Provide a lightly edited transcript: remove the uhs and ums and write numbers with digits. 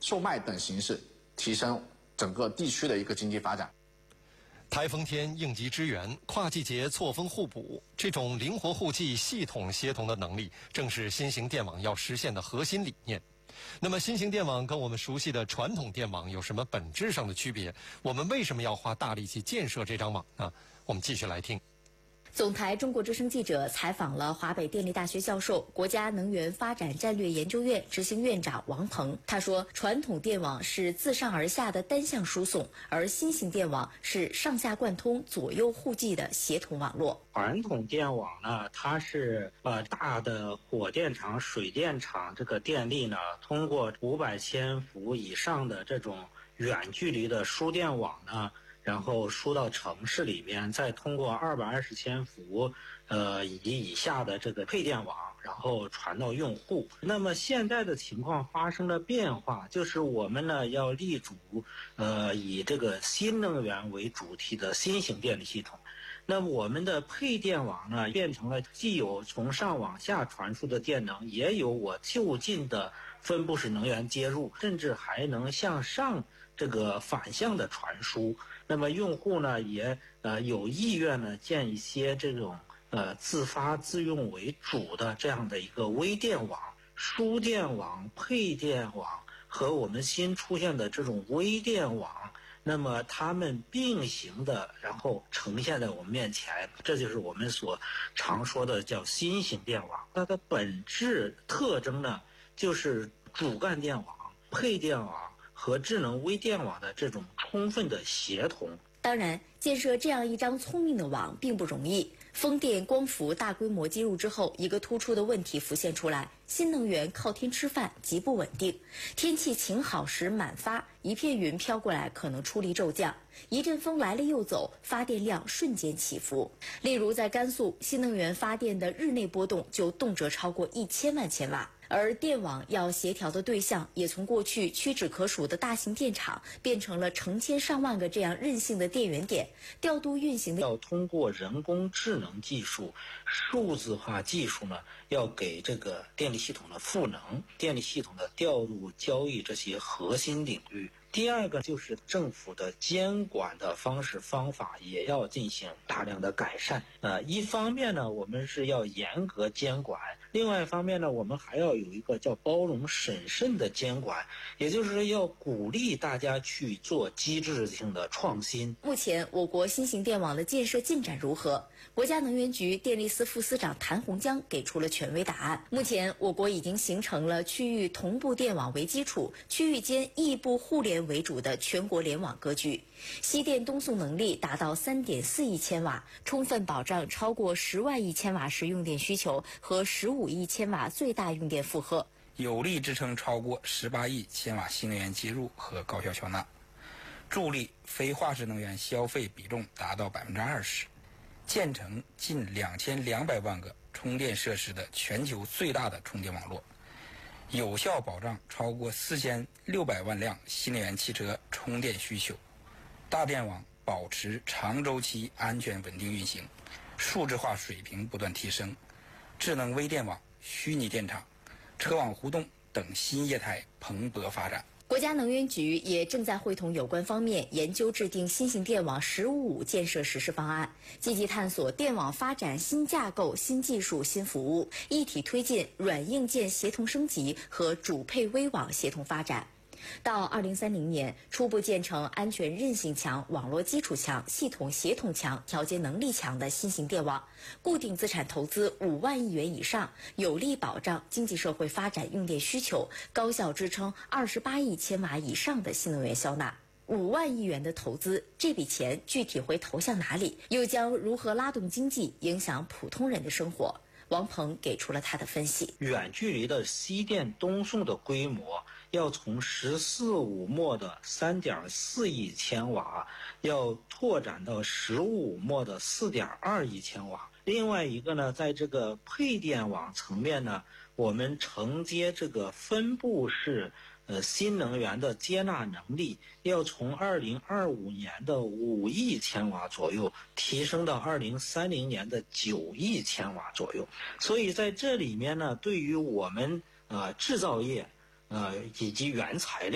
售卖等形式，提升整个地区的一个经济发展。 台风天应急支援，跨季节错峰互补，这种灵活互济、系统协同的能力，正是新型电网要实现的核心理念。那么，新型电网跟我们熟悉的传统电网有什么本质上的区别？我们为什么要花大力气建设这张网呢？我们继续来听。 总台中国之声记者采访了华北电力大学教授、国家能源发展战略研究院执行院长王鹏。他说，传统电网是自上而下的单向输送，而新型电网是上下贯通、左右互济的协同网络。 传统电网呢，它是把大的火电厂、水电厂这个电力呢，通过500千伏以上的这种远距离的输电网呢，然后输到城市里面，再通过220千伏以下的这个配电网，然后传到用户。那么现在的情况发生了变化，就是我们呢要立足以这个新能源为主题的新型电力系统。那么我们的配电网呢，变成了既有从上往下传输的电能，也有我就近的分布式能源接入，甚至还能向上这个反向的传输。那么用户呢也有意愿呢建一些这种自发自用为主的这样的一个微电网、输电网、配电网和我们新出现的这种微电网。那么它们并行的，然后呈现在我们面前，这就是我们所常说的叫新型电网。它的本质特征呢，就是主干电网、配电网和智能微电网的这种充分的协同。 当然，建设这样一张聪明的网并不容易。风电、光伏大规模接入之后，一个突出的问题浮现出来：新能源靠天吃饭，极不稳定。天气晴好时满发，一片云飘过来可能出力骤降；一阵风来了又走，发电量瞬间起伏。例如在甘肃，新能源发电的日内波动就动辄超过1000万千瓦。而电网要协调的对象也从过去屈指可数的大型电厂变成了成千上万个这样任性的电源点，调度运行的要通过人工智能技术、数字化技术呢，要给这个电力系统的赋能、电力系统的调度、交易这些核心领域。第二个就是政府的监管的方式方法也要进行大量的改善。一方面呢，我们是要严格监管；另外一方面呢，我们还要有一个叫包容审慎的监管，也就是说要鼓励大家去做机制性的创新。 目前，我国新型电网的建设进展如何？国家能源局电力司副司长谭洪江给出了权威答案。目前，我国已经形成了区域同步电网为基础、区域间异步互联为主的全国联网格局，西电东送能力达到3.4亿千瓦，充分保障超过10万亿千瓦时用电需求和15亿千瓦最大用电负荷， 有力支撑超过18亿千瓦新能源接入和高效缴纳，助力非化石能源消费比重达到20%，建成近2200万个充电设施的全球最大的充电网络，有效保障超过4600万辆新能源汽车充电需求。大电网保持长周期安全稳定运行，数字化水平不断提升，智能微电网、虚拟电厂、车网互动等新业态蓬勃发展。 国家能源局也正在会同有关方面研究制定新型电网“15+5”建设实施方案，积极探索电网发展新架构、新技术、新服务，一体推进软硬件协同升级和主配微网协同发展。到2030年，初步建成安全韧性强、网络基础强、系统协同强、调节能力强的新型电网，固定资产投资5万亿元以上，有力保障经济社会发展用电需求，高效支撑28亿千瓦以上的新能源销纳。5万亿元的投资，这笔钱具体会投向哪里？又将如何拉动经济，影响普通人的生活？王鹏给出了他的分析。 远距离的西电东送的规模要从14.5末的3.4亿千瓦，要拓展到15末的4.2亿千瓦。另外一个呢，在这个配电网层面呢，我们承接这个分布式新能源的接纳能力要从2025年的5亿千瓦左右提升到2030年的9亿千瓦左右。所以在这里面呢，对于我们制造业以及原材料